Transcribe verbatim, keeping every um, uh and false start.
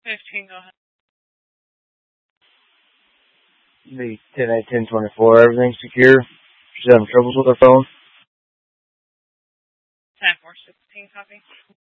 fifteen, go ahead. The ten eight ten twenty-four, everything's secure. She's having troubles with her phone. ten four sixteen, copy.